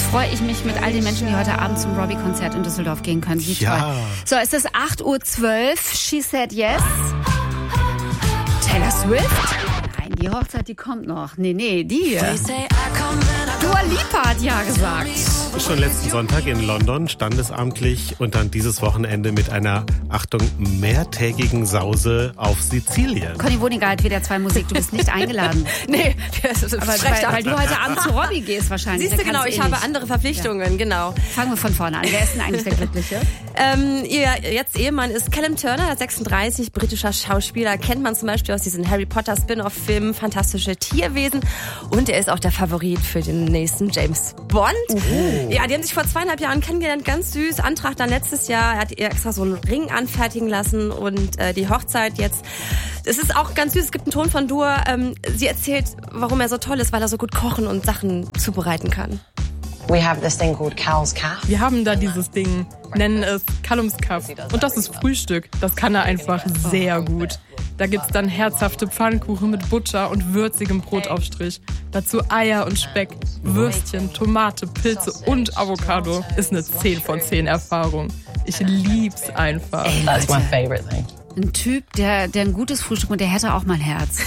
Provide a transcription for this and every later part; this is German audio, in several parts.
freue ich mich mit all den Menschen, die heute Abend zum Robbie-Konzert in Düsseldorf gehen können. Wie toll. So, es ist 8:12 Uhr. She said yes. Taylor Swift? Nein, die Hochzeit, die kommt noch. Nee, die hier. Dua Lipa hat ja gesagt. Schon letzten Sonntag in London, standesamtlich, und dann dieses Wochenende mit einer, Achtung, mehrtägigen Sause auf Sizilien. Conny Wohniger hat WDR 2 Musik, du bist nicht eingeladen. Nee, das ist aber weil du heute Abend zu Robbie gehst wahrscheinlich. Siehst du, genau, ich habe andere Verpflichtungen, genau. Fangen wir von vorne an. Wer ist denn eigentlich der Glückliche? Ihr jetzt Ehemann ist Callum Turner, 36, britischer Schauspieler. Kennt man zum Beispiel aus diesen Harry Potter Spin-off-Filmen, Fantastische Tierwesen. Und er ist auch der Favorit für den nächsten James Bond. Ja, die haben sich vor 2,5 Jahren kennengelernt, ganz süß. Antrag dann letztes Jahr. Er hat ihr extra so einen Ring anfertigen lassen und die Hochzeit jetzt. Es ist auch ganz süß. Es gibt einen Ton von Dua. Sie erzählt, warum er so toll ist, weil er so gut kochen und Sachen zubereiten kann. We have this thing called Cal's Calf. Wir haben da dieses Ding, nennen es Callums Kaff. Und das ist Frühstück. Das kann er einfach sehr gut. Da gibt's dann herzhafte Pfannkuchen mit Butter und würzigem Brotaufstrich. Dazu Eier und Speck, Würstchen, Tomate, Pilze und Avocado. Ist eine 10 von 10 Erfahrung. Ich lieb's einfach. That's my favorite thing. Ein Typ, der ein gutes Frühstück und der hätte auch mal Herz.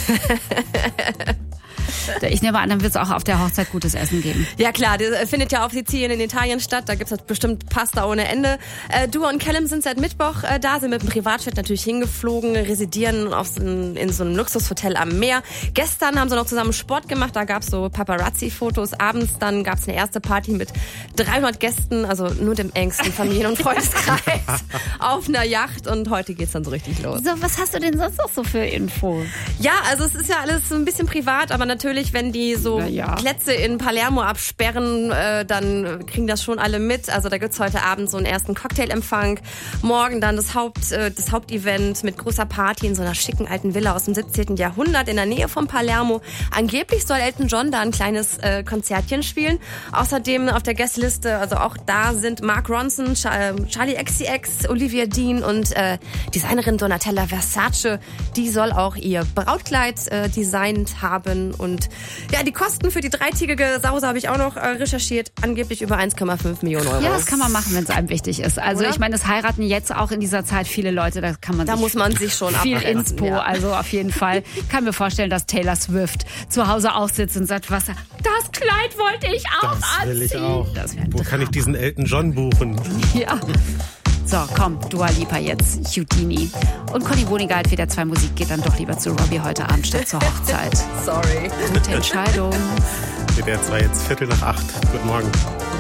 Ich nehme an, dann wird es auch auf der Hochzeit gutes Essen geben. Ja klar, das findet ja auf Sizilien in Italien statt. Da gibt es bestimmt Pasta ohne Ende. Dua und Callum sind seit Mittwoch da, sind mit dem Privatjet natürlich hingeflogen, residieren in so einem Luxushotel am Meer. Gestern haben sie noch zusammen Sport gemacht, da gab es so Paparazzi-Fotos. Abends dann gab es eine erste Party mit 300 Gästen, also nur dem engsten Familien- und Freundeskreis auf einer Yacht. Und heute geht's dann so richtig los. So, was hast du denn sonst noch so für Infos? Ja, also es ist ja alles so ein bisschen privat, aber natürlich, wenn die so Plätze in Palermo absperren, dann kriegen das schon alle mit. Also da gibt's heute Abend so einen ersten Cocktailempfang. Morgen dann das Hauptevent mit großer Party in so einer schicken alten Villa aus dem 17. Jahrhundert in der Nähe von Palermo. Angeblich soll Elton John da ein kleines Konzertchen spielen. Außerdem auf der Gästeliste, also auch da sind Mark Ronson, Charlie XCX, Olivia Dean und Designerin Donatella Versace. Die soll auch ihr Brautkleid designt haben. Und ja, die Kosten für die dreitägige Sause habe ich auch noch recherchiert. Angeblich über 1,5 Millionen Euro. Ja, das kann man machen, wenn es einem wichtig ist. Also ich meine, es heiraten jetzt auch in dieser Zeit viele Leute. Da muss man sich schon viel Inspo. Ja. Also auf jeden Fall. Ich kann mir vorstellen, dass Taylor Swift zu Hause auch sitzt und sagt, das Kleid wollte ich auch anziehen. Das will ich auch. Wo kann ich Traum. diesen Elton John buchen? Ja. So, komm, Dua Lipa jetzt, Houdini. Und Conny Wohniger hat WDR 2 Musik, geht dann doch lieber zu Robbie heute Abend statt zur Hochzeit. Sorry. Gute Entscheidung. WDR 2 jetzt 7:45. Guten Morgen.